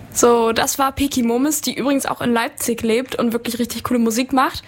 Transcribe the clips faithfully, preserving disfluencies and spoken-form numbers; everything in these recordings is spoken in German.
So, das war Peki Momis, die übrigens auch in Leipzig lebt und wirklich richtig coole Musik macht.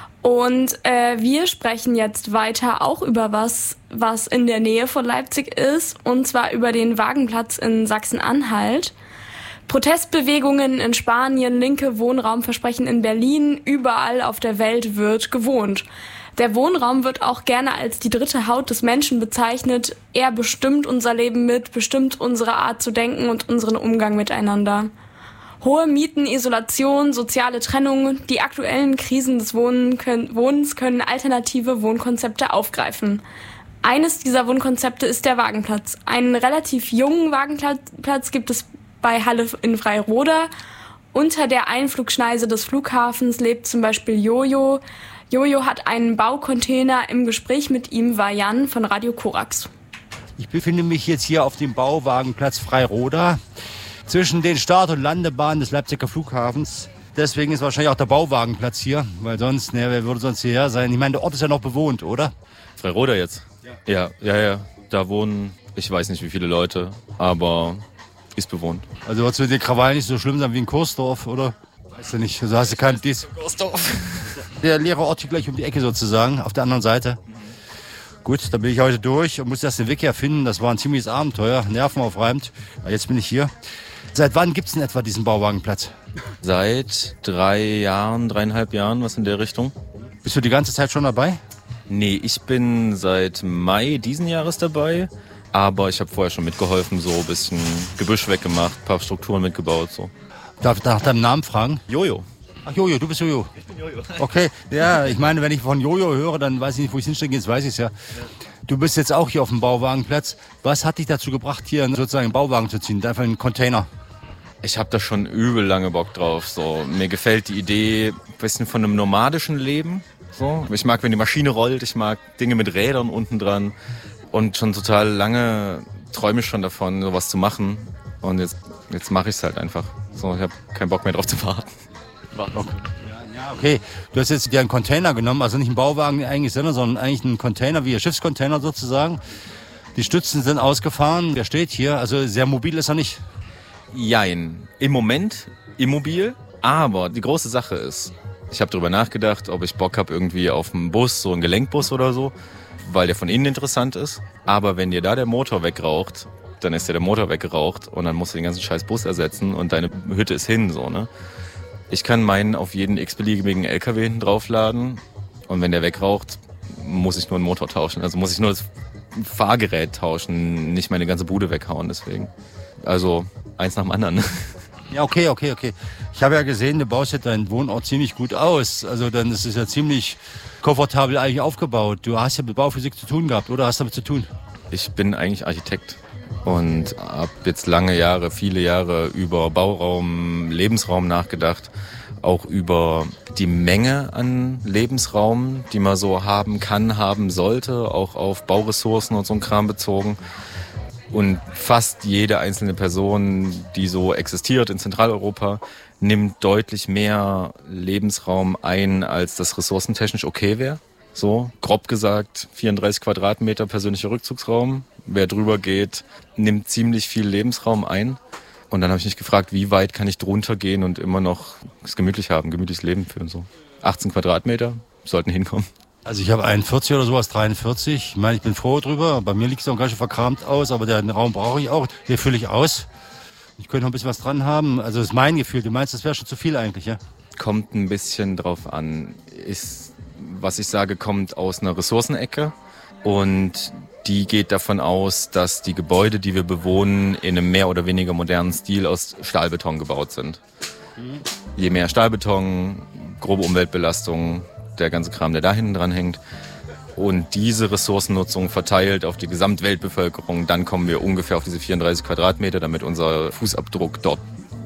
Und äh, wir sprechen jetzt weiter auch über was, was in der Nähe von Leipzig ist, und zwar über den Wagenplatz in Sachsen-Anhalt. Protestbewegungen in Spanien, linke Wohnraumversprechen in Berlin, überall auf der Welt wird gewohnt. Der Wohnraum wird auch gerne als die dritte Haut des Menschen bezeichnet. Er bestimmt unser Leben mit, bestimmt unsere Art zu denken und unseren Umgang miteinander. Hohe Mieten, Isolation, soziale Trennung, die aktuellen Krisen des Wohnen können, Wohnens können alternative Wohnkonzepte aufgreifen. Eines dieser Wohnkonzepte ist der Wagenplatz. Einen relativ jungen Wagenplatz gibt es bei Halle in Freiroda. Unter der Einflugschneise des Flughafens lebt zum Beispiel Jojo. Jojo hat einen Baucontainer. Im Gespräch mit ihm war Jan von Radio Korax. Ich befinde mich jetzt hier auf dem Bauwagenplatz Freiroda zwischen den Start- und Landebahnen des Leipziger Flughafens. Deswegen ist wahrscheinlich auch der Bauwagenplatz hier, weil sonst, ne, wer würde sonst hierher sein? Ich meine, der Ort ist ja noch bewohnt, oder? Freiroda jetzt? Ja. Ja, ja, ja. Da wohnen, ich weiß nicht wie viele Leute, aber ist bewohnt. Also wird es mit den Krawallen nicht so schlimm sein wie in Kursdorf, oder? Weißt du nicht, also hast du keinen Dies. Kursdorf. Der leere Ort hier gleich um die Ecke sozusagen, auf der anderen Seite. Gut, da bin ich heute durch und musste erst den Weg herfinden. Das war ein ziemliches Abenteuer, nervenaufreibend. Ja, jetzt bin ich hier. Seit wann gibt es denn etwa diesen Bauwagenplatz? Seit drei Jahren, dreieinhalb Jahren, was in der Richtung. Bist du die ganze Zeit schon dabei? Nee, ich bin seit Mai diesen Jahres dabei. Aber ich habe vorher schon mitgeholfen, so ein bisschen Gebüsch weggemacht, ein paar Strukturen mitgebaut. So. Darf ich nach deinem Namen fragen? Jojo. Ach Jojo, du bist Jojo. Ich bin Jojo. Okay, ja, ich meine, wenn ich von Jojo höre, dann weiß ich nicht, wo ich hinstellen gehe, jetzt weiß ich es ja. Du bist jetzt auch hier auf dem Bauwagenplatz. Was hat dich dazu gebracht, hier sozusagen einen Bauwagen zu ziehen, einfach einen Container? Ich habe da schon übel lange Bock drauf. So. Mir gefällt die Idee ein bisschen von einem nomadischen Leben. So. Ich mag, wenn die Maschine rollt, ich mag Dinge mit Rädern unten dran. Und schon total lange träume ich schon davon, sowas zu machen. Und jetzt, jetzt mache ich es halt einfach. So, ich habe keinen Bock mehr drauf zu warten. Okay. Ja, okay. Du hast jetzt dir einen Container genommen, also nicht einen Bauwagen eigentlich, sondern eigentlich einen Container, wie ein Schiffscontainer sozusagen. Die Stützen sind ausgefahren, der steht hier, also sehr mobil ist er nicht. Jein. Im Moment immobil, aber die große Sache ist, ich habe darüber nachgedacht, ob ich Bock habe irgendwie auf einen Bus, so einen Gelenkbus oder so, weil der von innen interessant ist. Aber wenn dir da der Motor wegraucht, dann ist dir der Motor weggeraucht und dann musst du den ganzen scheiß Bus ersetzen und deine Hütte ist hin, so, ne? Ich kann meinen auf jeden x-beliebigen L K W hinten draufladen und wenn der wegraucht, muss ich nur einen Motor tauschen. Also muss ich nur das Fahrgerät tauschen, nicht meine ganze Bude weghauen, deswegen. Also eins nach dem anderen. Ja, okay, okay, okay. Ich habe ja gesehen, du baust ja deinen Wohnort ziemlich gut aus. Also dann ist es ja ziemlich komfortabel eigentlich aufgebaut. Du hast ja mit Bauphysik zu tun gehabt, oder hast damit zu tun? Ich bin eigentlich Architekt und habe jetzt lange Jahre, viele Jahre über Bauraum, Lebensraum nachgedacht. Auch über die Menge an Lebensraum, die man so haben kann, haben sollte. Auch auf Bauressourcen und so ein Kram bezogen. Und fast jede einzelne Person, die so existiert in Zentraleuropa, nimmt deutlich mehr Lebensraum ein, als das ressourcentechnisch okay wäre. So, grob gesagt, vierunddreißig Quadratmeter persönlicher Rückzugsraum. Wer drüber geht, nimmt ziemlich viel Lebensraum ein. Und dann habe ich mich gefragt, wie weit kann ich drunter gehen und immer noch es gemütlich haben, gemütliches Leben führen. So achtzehn Quadratmeter sollten hinkommen. Also ich habe einundvierzig oder sowas, dreiundvierzig. Ich meine, ich bin froh drüber. Bei mir liegt es auch ganz schön verkramt aus, aber den Raum brauche ich auch. Den fülle ich aus. Ich könnte noch ein bisschen was dran haben. Also das ist mein Gefühl. Du meinst, das wäre schon zu viel eigentlich, ja? Kommt ein bisschen drauf an. Ist, was ich sage, kommt aus einer Ressourcenecke. Und die geht davon aus, dass die Gebäude, die wir bewohnen, in einem mehr oder weniger modernen Stil aus Stahlbeton gebaut sind. Mhm. Je mehr Stahlbeton, grobe Umweltbelastung, der ganze Kram, der da hinten dran hängt. Und diese Ressourcennutzung verteilt auf die Gesamtweltbevölkerung, dann kommen wir ungefähr auf diese vierunddreißig Quadratmeter, damit unser Fußabdruck dort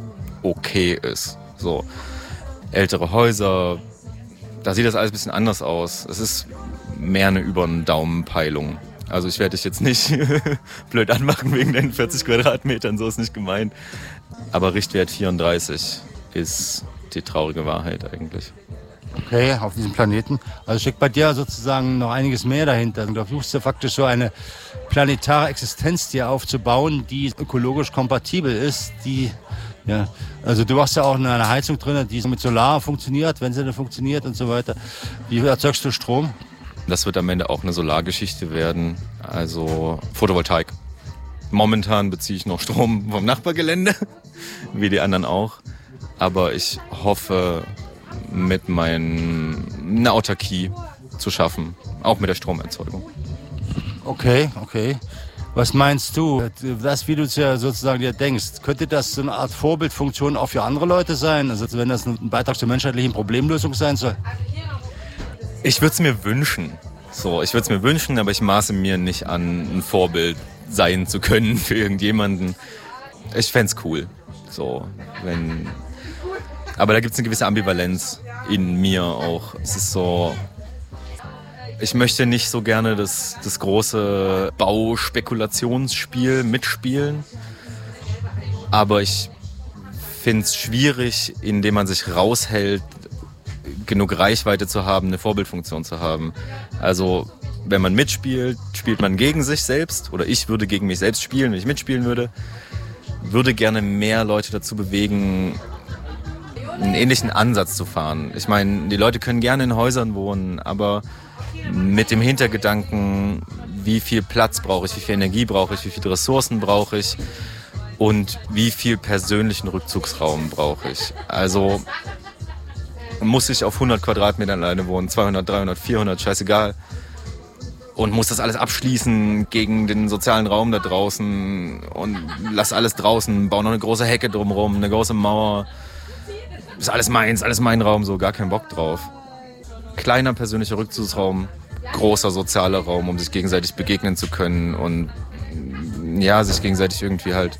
okay ist. So, ältere Häuser, da sieht das alles ein bisschen anders aus. Es ist mehr eine über den Daumenpeilung. Also ich werde dich jetzt nicht blöd anmachen wegen den vierzig Quadratmetern, so ist nicht gemeint. Aber Richtwert vierunddreißig ist die traurige Wahrheit eigentlich. Okay, auf diesem Planeten. Also steckt bei dir sozusagen noch einiges mehr dahinter. Du versuchst ja faktisch so eine planetare Existenz dir aufzubauen, die ökologisch kompatibel ist. Die, ja, also du hast ja auch eine Heizung drin, die mit Solar funktioniert, wenn sie denn funktioniert und so weiter. Wie erzeugst du Strom? Das wird am Ende auch eine Solargeschichte werden, also Photovoltaik. Momentan beziehe ich noch Strom vom Nachbargelände, wie die anderen auch. Aber ich hoffe, mit meinen eine Autarkie zu schaffen, auch mit der Stromerzeugung. Okay, okay. Was meinst du? Das, wie du es ja sozusagen dir denkst, könnte das so eine Art Vorbildfunktion auch für andere Leute sein? Also wenn das ein Beitrag zur menschheitlichen Problemlösung sein soll? Ich würde es mir wünschen. So, ich würde es mir wünschen, aber ich maße mir nicht an, ein Vorbild sein zu können für irgendjemanden. Ich fänd's cool. So, wenn. Aber da gibt es eine gewisse Ambivalenz in mir auch. Es ist so, ich möchte nicht so gerne das, das große Bauspekulationsspiel mitspielen, aber ich finde es schwierig, indem man sich raushält, genug Reichweite zu haben, eine Vorbildfunktion zu haben. Also wenn man mitspielt, spielt man gegen sich selbst, oder ich würde gegen mich selbst spielen, wenn ich mitspielen würde. Würde gerne mehr Leute dazu bewegen, einen ähnlichen Ansatz zu fahren. Ich meine, die Leute können gerne in Häusern wohnen, aber mit dem Hintergedanken, wie viel Platz brauche ich, wie viel Energie brauche ich, wie viele Ressourcen brauche ich und wie viel persönlichen Rückzugsraum brauche ich. Also muss ich auf hundert Quadratmetern alleine wohnen, zweihundert, dreihundert, vierhundert, scheißegal. Und muss das alles abschließen gegen den sozialen Raum da draußen und lass alles draußen, baue noch eine große Hecke drumherum, eine große Mauer. Ist alles meins, alles mein Raum, so gar keinen Bock drauf. Kleiner persönlicher Rückzugsraum, großer sozialer Raum, um sich gegenseitig begegnen zu können und ja, sich gegenseitig irgendwie halt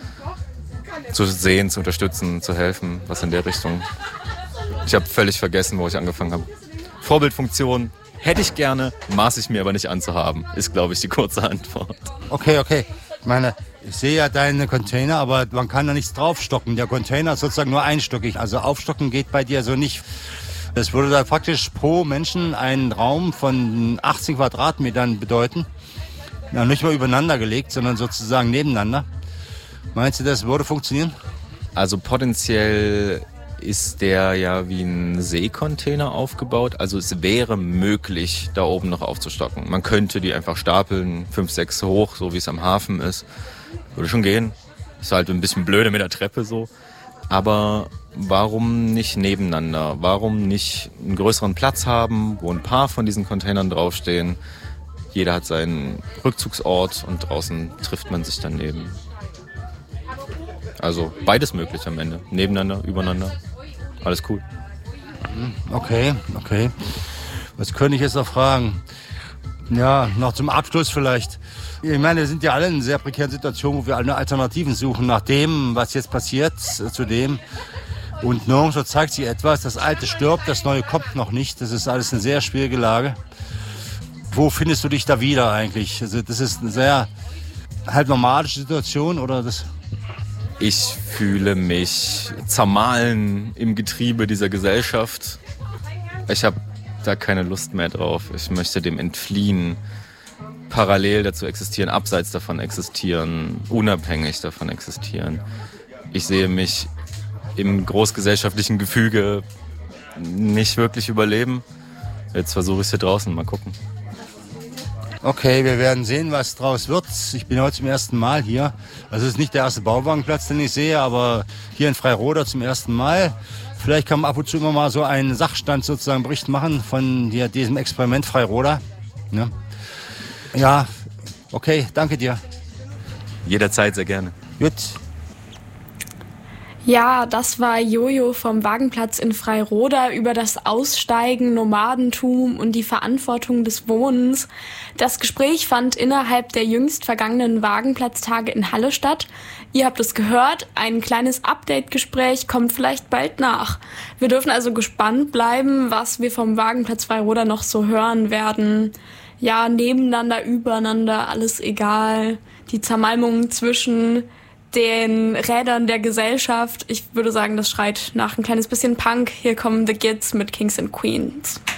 zu sehen, zu unterstützen, zu helfen, was in der Richtung. Ich habe völlig vergessen, wo ich angefangen habe. Vorbildfunktion hätte ich gerne, maße ich mir aber nicht anzuhaben, ist, glaube ich, die kurze Antwort. Okay, okay. Ich meine, ich sehe ja deine Container, aber man kann da nichts draufstocken. Der Container ist sozusagen nur einstöckig. Also aufstocken geht bei dir so nicht. Das würde da praktisch pro Menschen einen Raum von achtzehn Quadratmetern bedeuten. Ja, nicht mal übereinander gelegt, sondern sozusagen nebeneinander. Meinst du, das würde funktionieren? Also potenziell ist der ja wie ein Seekontainer aufgebaut. Also es wäre möglich, da oben noch aufzustocken. Man könnte die einfach stapeln, fünf, sechs hoch, so wie es am Hafen ist. Würde schon gehen. Ist halt ein bisschen blöde mit der Treppe so. Aber warum nicht nebeneinander? Warum nicht einen größeren Platz haben, wo ein paar von diesen Containern draufstehen? Jeder hat seinen Rückzugsort und draußen trifft man sich dann eben. Also beides möglich am Ende. Nebeneinander, übereinander. Alles cool. Okay, okay. Was könnte ich jetzt noch fragen? Ja, noch zum Abschluss vielleicht. Ich meine, wir sind ja alle in einer sehr prekären Situation, wo wir alle Alternativen suchen nach dem, was jetzt passiert, zu dem. Und nirgendwo zeigt sich etwas. Das Alte stirbt, das Neue kommt noch nicht. Das ist alles eine sehr schwierige Lage. Wo findest du dich da wieder eigentlich? Also das ist eine sehr halb normale Situation, oder das? Ich fühle mich zermahlen im Getriebe dieser Gesellschaft. Ich habe da keine Lust mehr drauf. Ich möchte dem entfliehen, parallel dazu existieren, abseits davon existieren, unabhängig davon existieren. Ich sehe mich im großgesellschaftlichen Gefüge nicht wirklich überleben. Jetzt versuche ich es hier draußen, mal gucken. Okay, wir werden sehen, was draus wird. Ich bin heute zum ersten Mal hier. Also es ist nicht der erste Bauwagenplatz, den ich sehe, aber hier in Freiroda zum ersten Mal. Vielleicht kann man ab und zu immer mal so einen Sachstand sozusagen Bericht machen von hier, diesem Experiment Freiroda. Ja. Ja, okay, danke dir. Jederzeit, sehr gerne. Gut. Ja, das war Jojo vom Wagenplatz in Freiroda über das Aussteigen, Nomadentum und die Verantwortung des Wohnens. Das Gespräch fand innerhalb der jüngst vergangenen Wagenplatztage in Halle statt. Ihr habt es gehört, ein kleines Update-Gespräch kommt vielleicht bald nach. Wir dürfen also gespannt bleiben, was wir vom Wagenplatz Freiroda noch so hören werden. Ja, nebeneinander, übereinander, alles egal. Die Zermalmung zwischen den Rädern der Gesellschaft. Ich würde sagen, das schreit nach ein kleines bisschen Punk. Hier kommen The Gids mit Kings and Queens.